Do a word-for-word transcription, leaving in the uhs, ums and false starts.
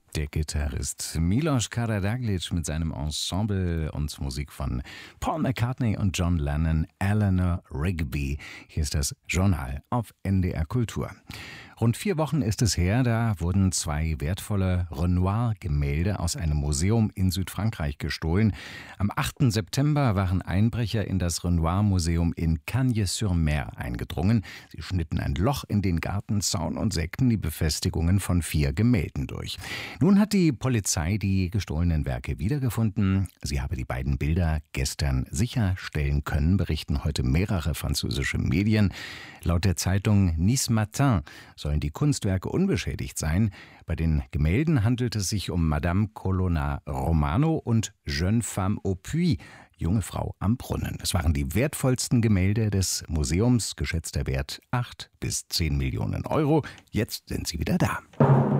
Der Gitarrist Milos Karađagić mit seinem Ensemble und Musik von Paul McCartney und John Lennon, Eleanor Rigby. Hier ist das Journal auf N D R Kultur. Rund vier Wochen ist es her, da wurden zwei wertvolle Renoir-Gemälde aus einem Museum in Südfrankreich gestohlen. Am achten September waren Einbrecher in das Renoir-Museum in Cagnes-sur-Mer eingedrungen. Sie schnitten ein Loch in den Gartenzaun und sägten die Befestigungen von vier Gemälden durch. Nun hat die Polizei die gestohlenen Werke wiedergefunden. Sie habe die beiden Bilder gestern sicherstellen können, berichten heute mehrere französische Medien. Laut der Zeitung Nice Matin sollen die Kunstwerke unbeschädigt sein. Bei den Gemälden handelt es sich um Madame Colonna Romano und Jeune Femme au Puits, junge Frau am Brunnen. Es waren die wertvollsten Gemälde des Museums, geschätzter Wert acht bis zehn Millionen Euro. Jetzt sind sie wieder da.